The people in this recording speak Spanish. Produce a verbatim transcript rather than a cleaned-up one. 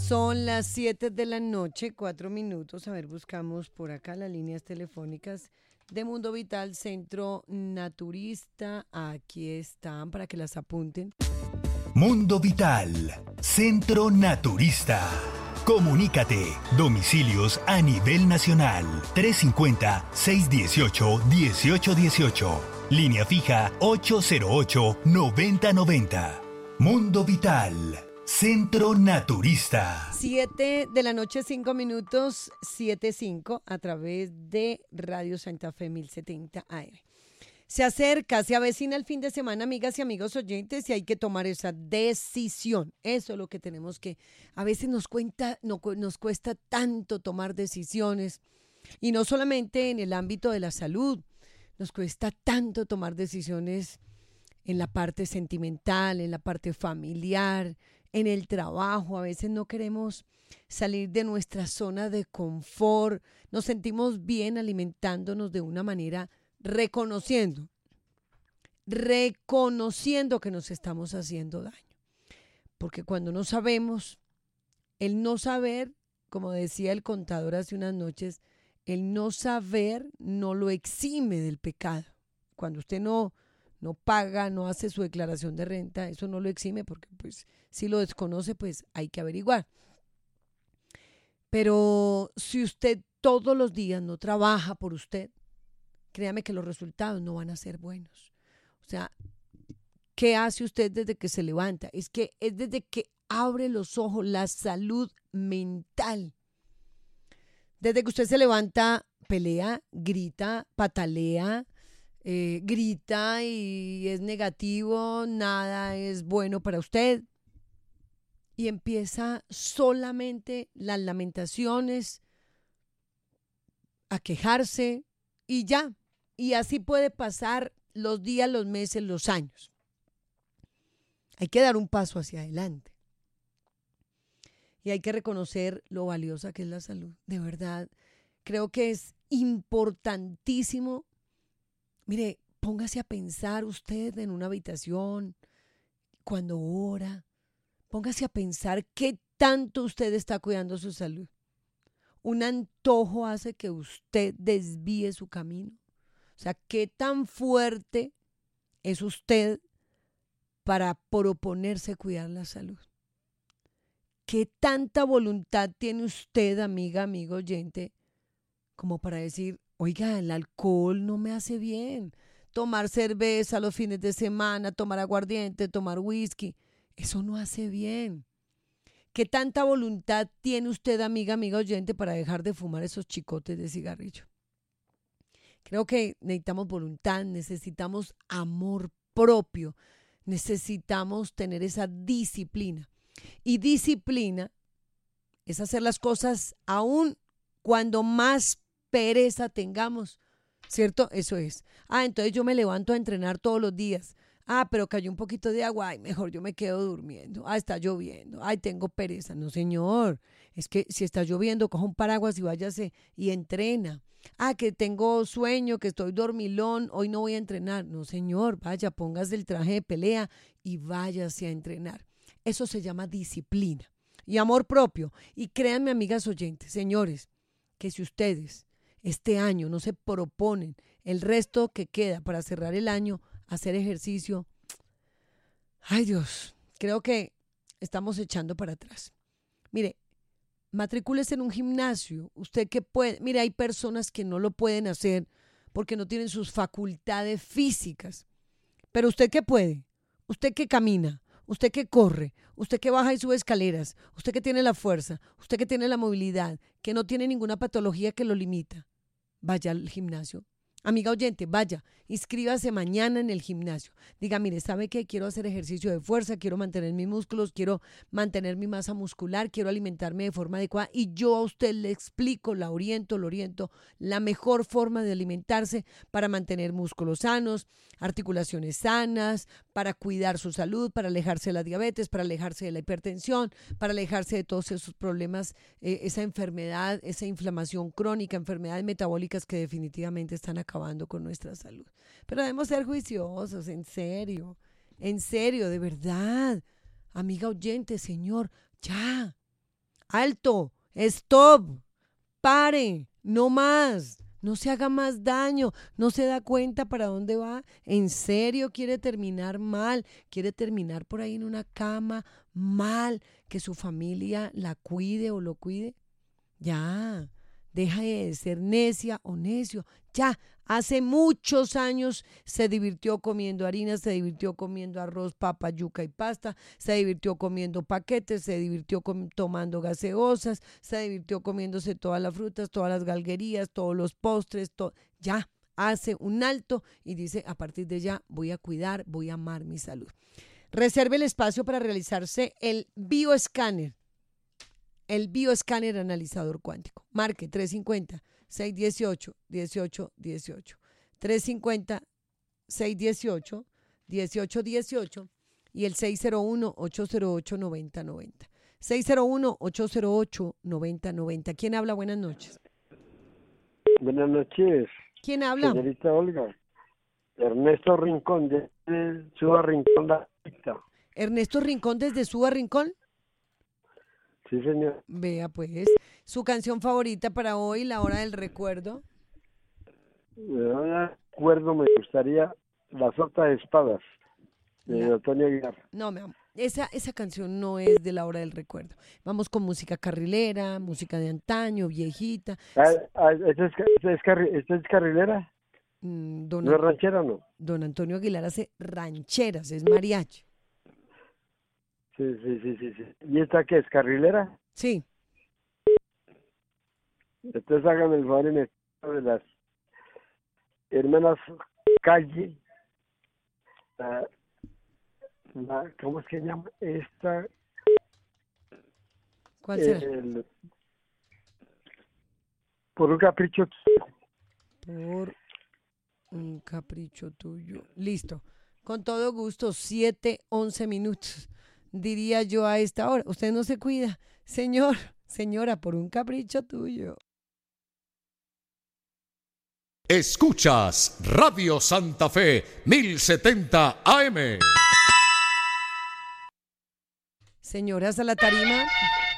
Son las siete de la noche, cuatro minutos. A ver, buscamos por acá las líneas telefónicas de Mundo Vital, Centro Naturista. Aquí están para que las apunten. Mundo Vital, Centro Naturista. Comunícate. Domicilios a nivel nacional. trescientos cincuenta, seiscientos dieciocho, dieciocho dieciocho. Línea fija ocho cero ocho, noventa noventa. Mundo Vital, Centro Naturista. siete de la noche, cinco minutos, siete cinco, a través de Radio Santa Fe mil setenta A M. Se acerca, se avecina el fin de semana, amigas y amigos oyentes, y hay que tomar esa decisión. Eso es lo que tenemos que, a veces nos, cuenta, no, nos cuesta tanto tomar decisiones, y no solamente en el ámbito de la salud, nos cuesta tanto tomar decisiones en la parte sentimental, en la parte familiar, en el trabajo. A veces no queremos salir de nuestra zona de confort, nos sentimos bien alimentándonos de una manera reconociendo, reconociendo que nos estamos haciendo daño. Porque cuando no sabemos, el no saber, como decía el contador hace unas noches, el no saber no lo exime del pecado. Cuando usted no, no paga, no hace su declaración de renta, eso no lo exime, porque pues si lo desconoce, pues hay que averiguar. Pero si usted todos los días no trabaja por usted, créame que los resultados no van a ser buenos. O sea, ¿qué hace usted desde que se levanta? Es que es desde que abre los ojos, la salud mental. Desde que usted se levanta, pelea, grita, patalea, eh, grita y es negativo, nada es bueno para usted. Y empieza solamente las lamentaciones, a quejarse y ya. Y así puede pasar los días, los meses, los años. Hay que dar un paso hacia adelante. Y hay que reconocer lo valiosa que es la salud. De verdad, creo que es importantísimo. Mire, póngase a pensar usted en una habitación, cuando ora. Póngase a pensar qué tanto usted está cuidando su salud. Un antojo hace que usted desvíe su camino. O sea, ¿qué tan fuerte es usted para proponerse cuidar la salud? ¿Qué tanta voluntad tiene usted, amiga, amigo oyente, como para decir, oiga, el alcohol no me hace bien? Tomar cerveza los fines de semana, tomar aguardiente, tomar whisky, eso no hace bien. ¿Qué tanta voluntad tiene usted, amiga, amiga oyente, para dejar de fumar esos chicotes de cigarrillo? Creo que necesitamos voluntad, necesitamos amor propio, necesitamos tener esa disciplina. Y disciplina es hacer las cosas aún cuando más pereza tengamos, ¿cierto? Eso es. Ah, entonces yo me levanto a entrenar todos los días. Ah, pero cayó un poquito de agua, ay, mejor yo me quedo durmiendo. Ah, está lloviendo, ay, tengo pereza. No, señor, es que si está lloviendo, coja un paraguas y váyase y entrena. Ah, que tengo sueño, que estoy dormilón, hoy no voy a entrenar. No, señor, vaya, póngase el traje de pelea y váyase a entrenar. Eso se llama disciplina y amor propio. Y créanme, amigas oyentes, señores, que si ustedes este año no se proponen el resto que queda para cerrar el año, hacer ejercicio, ay Dios, creo que estamos echando para atrás. Mire, matricúlese en un gimnasio, usted que puede, mire, hay personas que no lo pueden hacer porque no tienen sus facultades físicas, pero usted que puede, usted que camina, usted que corre, usted que baja y sube escaleras, usted que tiene la fuerza, usted que tiene la movilidad, que no tiene ninguna patología que lo limita, vaya al gimnasio. Amiga oyente, vaya, inscríbase mañana en el gimnasio. Diga, mire, ¿sabe qué? Quiero hacer ejercicio de fuerza, quiero mantener mis músculos, quiero mantener mi masa muscular, quiero alimentarme de forma adecuada y yo a usted le explico, la oriento, lo oriento, la mejor forma de alimentarse para mantener músculos sanos, articulaciones sanas, para cuidar su salud, para alejarse de la diabetes, para alejarse de la hipertensión, para alejarse de todos esos problemas, eh, esa enfermedad, esa inflamación crónica, enfermedades metabólicas que definitivamente están acabando con nuestra salud. Pero debemos ser juiciosos, en serio, en serio, de verdad. Amiga oyente, señor, ya, alto, stop, pare, no más. No se haga más daño, no se da cuenta para dónde va. ¿En serio quiere terminar mal? ¿Quiere terminar por ahí en una cama mal? ¿Que su familia la cuide o lo cuide? Ya, deja de ser necia o necio. Ya, hace muchos años se divirtió comiendo harina, se divirtió comiendo arroz, papa, yuca y pasta, se divirtió comiendo paquetes, se divirtió com- tomando gaseosas, se divirtió comiéndose todas las frutas, todas las galguerías, todos los postres, to- ya, hace un alto y dice, a partir de ya voy a cuidar, voy a amar mi salud. Reserve el espacio para realizarse el bioescáner. El bioescáner analizador cuántico. Marque tres cinco cero, seis uno ocho, uno ocho uno ocho. tres cinco cero, seis uno ocho, uno ocho uno ocho y el seis cero uno, ocho cero ocho, nueve cero nueve cero. seis cero uno, ocho cero ocho, nueve cero nueve cero. ¿Quién habla? Buenas noches. Buenas noches. ¿Quién habla? Señorita Olga. Ernesto Rincón, de Suba Rincón, La Pita. Ernesto Rincón desde Suba Rincón. Sí, señor. Vea pues, su canción favorita para hoy, La Hora del Recuerdo. De acuerdo, me gustaría La Sota de Espadas, de La... Antonio Aguilar. No, mi amor, esa, esa canción no es de La Hora del Recuerdo. Vamos con música carrilera, música de antaño, viejita. Ah, ah, ¿Esta es, esta es, carri, esta es carrilera? Mm, don, ¿No es ranchera o no? Don Antonio Aguilar hace rancheras, es mariachi. Sí, sí, sí, sí, sí. ¿Y esta qué es, carrilera? Sí. Entonces háganme el favor y me de las hermanas Calle. La, la, ¿Cómo es que se llama? Esta. ¿Cuál será? El, por un capricho. Por un capricho tuyo. Listo. Con todo gusto, siete, once minutos. Diría yo a esta hora. Usted no se cuida. Señor, señora, por un capricho tuyo. Escuchas Radio Santa Fe mil setenta A M. Señoras a la tarima.